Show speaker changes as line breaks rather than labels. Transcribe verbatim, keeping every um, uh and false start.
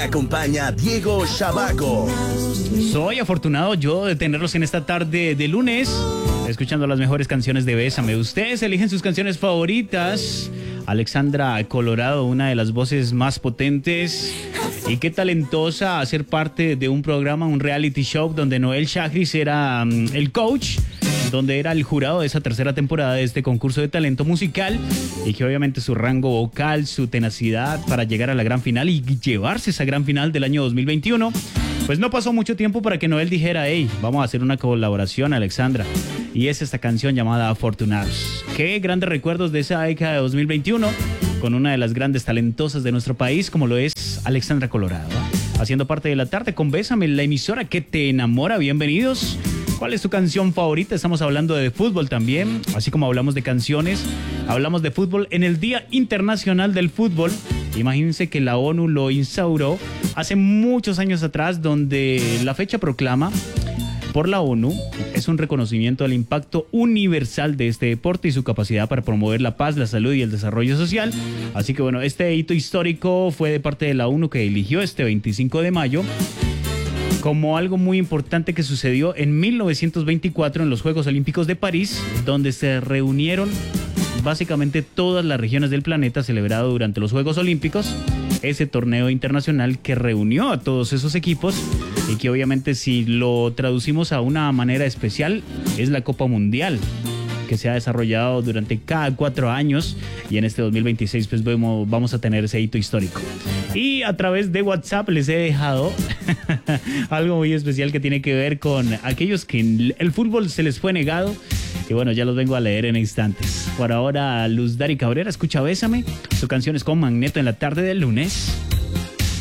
acompaña Diego Shabaco.
Soy afortunado yo de tenerlos en esta tarde de lunes, escuchando las mejores canciones de Bésame. Ustedes eligen sus canciones favoritas. Alexandra Colorado, una de las voces más potentes. Y qué talentosa hacer parte de un programa, un reality show, donde Noel Chagris era um, el coach, donde era el jurado de esa tercera temporada de este concurso de talento musical, y que obviamente su rango vocal, su tenacidad para llegar a la gran final y llevarse esa gran final del año dos mil veintiuno, pues no pasó mucho tiempo para que Noel dijera: hey, vamos a hacer una colaboración, Alexandra, y es esta canción llamada Afortunados. Qué grandes recuerdos de esa década de dos mil veintiuno, con una de las grandes talentosas de nuestro país, como lo es Alexandra Colorado, haciendo parte de la tarde con Bésame, la emisora que te enamora. Bienvenidos. ¿Cuál es tu canción favorita? Estamos hablando de fútbol también, así como hablamos de canciones, hablamos de fútbol en el Día Internacional del Fútbol. Imagínense que la ONU lo instauró hace muchos años atrás, donde la fecha proclama por la ONU es un reconocimiento al impacto universal de este deporte y su capacidad para promover la paz, la salud y el desarrollo social. Así que bueno, este hito histórico fue de parte de la ONU, que eligió este veinticinco de mayo como algo muy importante que sucedió en mil novecientos veinticuatro en los Juegos Olímpicos de París, donde se reunieron básicamente todas las regiones del planeta, celebrado durante los Juegos Olímpicos, ese torneo internacional que reunió a todos esos equipos y que obviamente, si lo traducimos a una manera especial, es la Copa Mundial, que se ha desarrollado durante cada cuatro años, y en este dos mil veintiséis pues vemos, vamos a tener ese hito histórico. Y a través de WhatsApp les he dejado algo muy especial que tiene que ver con aquellos que el fútbol se les fue negado, y bueno, ya los vengo a leer en instantes. Por ahora, Luz Dari Cabrera escucha Bésame, su canción es con Magneto en la tarde del lunes.